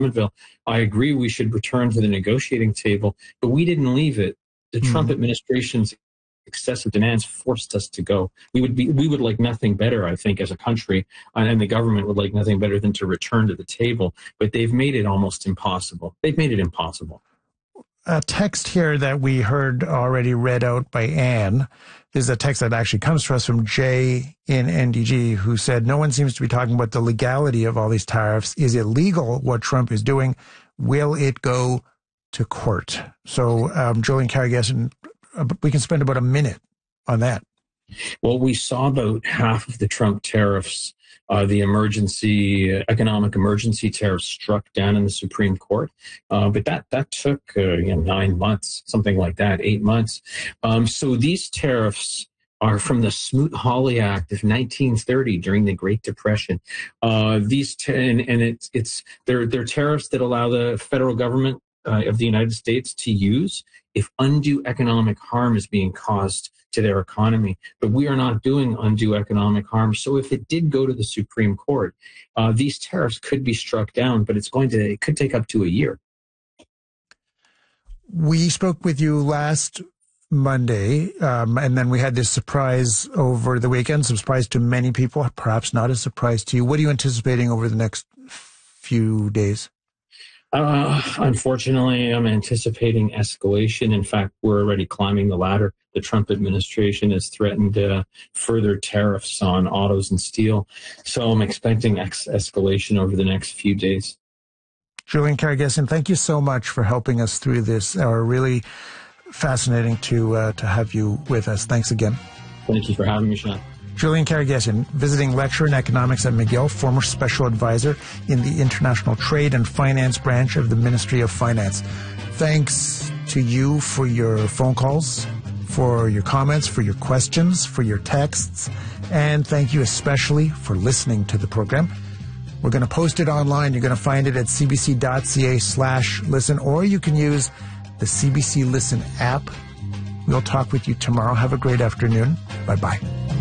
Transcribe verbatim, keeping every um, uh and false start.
Clementville, I agree we should return to the negotiating table, but we didn't leave it. The mm-hmm. Trump administration's excessive demands forced us to go. We would be, we would like nothing better, I think, as a country, and the government would like nothing better than to return to the table. But they've made it almost impossible. They've made it impossible. A text here that we heard already read out by Anne is a text that actually comes to us from Jay in N D G, who said, no one seems to be talking about the legality of all these tariffs. Is it legal what Trump is doing? Will it go to court? So, um, Julian Karagesian, we can spend about a minute on that. Well, we saw about half of the Trump tariffs, uh, the emergency, uh, economic emergency tariffs struck down in the Supreme Court. Uh, but that, that took uh, you know, nine months, something like that, eight months. Um, so these tariffs are from the Smoot-Hawley Act of nineteen thirty during the Great Depression. Uh, these t- and, and it's, it's, they're, they're tariffs that allow the federal government uh, of the United States to use if undue economic harm is being caused to their economy. But we are not doing undue economic harm. So if it did go to the Supreme Court, uh, these tariffs could be struck down, but it's going to, it could take up to a year. We spoke with you last Monday, um, and then we had this surprise over the weekend, some surprise to many people, perhaps not a surprise to you. What are you anticipating over the next few days? Uh, unfortunately, I'm anticipating escalation. In fact, we're already climbing the ladder. The Trump administration has threatened uh, further tariffs on autos and steel. So I'm expecting ex- escalation over the next few days. Julian Karagesian, thank you so much for helping us through this. Uh, really fascinating to uh, to have you with us. Thanks again. Thank you for having me, Sean. Julian Karagesian, visiting lecturer in economics at McGill, former special advisor in the International Trade and Finance branch of the Ministry of Finance. Thanks to you for your phone calls, for your comments, for your questions, for your texts, and thank you especially for listening to the program. We're going to post it online. You're going to find it at cbc.ca slash listen, or you can use the C B C Listen app. We'll talk with you tomorrow. Have a great afternoon. Bye-bye.